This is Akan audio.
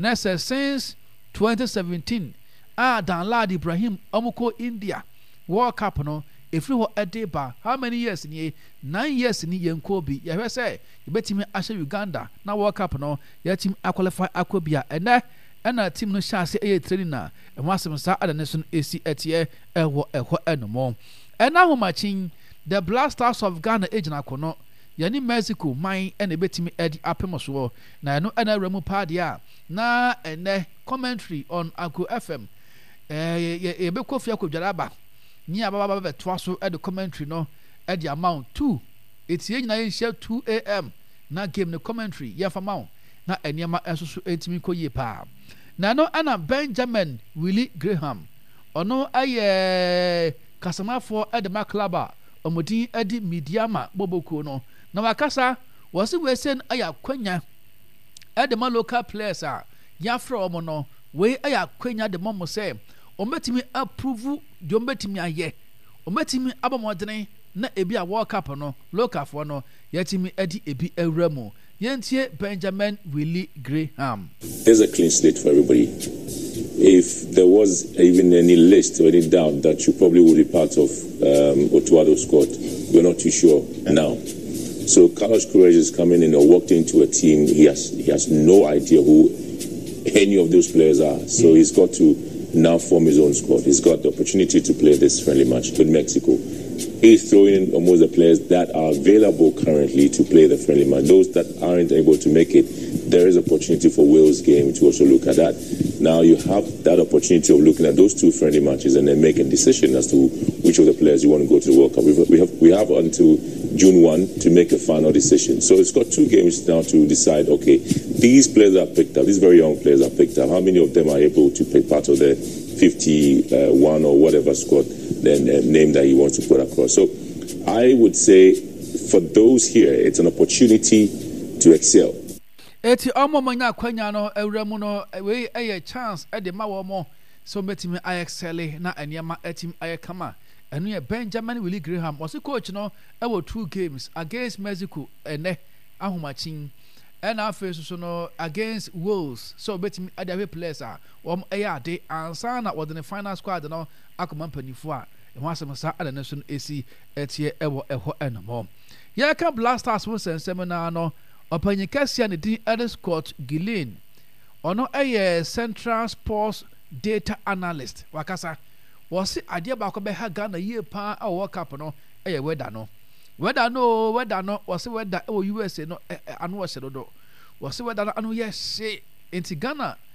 Nessa since 2017 Dan Lad Ibrahim Omuko India World Cup no if you were a day bar how many years in ye 9 years in ye Kobe you say you bet him Asha Uganda now World Cup no yet him qualify Akobia and a team no chance a training na and once some sa other nation AC etie no more and now matching the Blasters of Ghana agent akono yani Mexico mine and a betimi edi apemoso na no ana remu padia na ene commentary on Anchor FM ye be kofi akodwaraba ni ababa be toaso e the commentary no e the amount 2 etie nyina ye share 2 am na game the commentary ye famount na eniama enso entimi koye pa na no ana Benjamin Willie Graham ono aye kasamafo e the maklaba omodin e di Midiama Boboko no na wakasa wasi wesen aya kwanya e the local players yafra omo no we aya kwanya de momo say ometimi approve de ometimi aye ometimi abamodene na ebi a World Cup no local for no yetimi edi ebi ewramu yentie Benjamin Willie Graham. There's a clean slate for everybody. If there was even any list or any doubt that you probably would be part of Otuado's squad, we're not too sure now. So Carlos Queiroz is coming in or walked into a team. He has no idea who any of those players are. So he's got to now form his own squad. He's got the opportunity to play this friendly match with Mexico. He's throwing in almost the players that are available currently to play the friendly match. Those that aren't able to make it, there is opportunity for Wales game to also look at that. Now you have that opportunity of looking at those two friendly matches and then make a decision as to which of the players you want to go to the World Cup. We have until June 1 to make a final decision. So it's got 2 games now to decide, okay, these players are picked up, these very young players are picked up, how many of them are able to take part of the 51 or whatever squad then name that he wants to put across. So I would say for those here, it's an opportunity to excel. Eti omo manya kwanya no ewramu no we a chance e de ma wo mo so metimi excel na eniema etim ayekama enu ye Benjamin Willie Graham was coach no e wo 2 games against Mexico ene ahomachin and after so no against Wales so betimi adawe players wom ade ansa na wode the final squad no akoma panifo a e ho asem sa ada nation AC etie ewo eho enmo ye ka Blasters wo sensem na no opanyikasia ne din Scott Gillen ono Central Sports Data Analyst wakasa wasi ade ba ko be ha Ghana ye pa a World Cup no weather no wasi weather USA no anu wase do wasi weather no anu ye se enti Ghana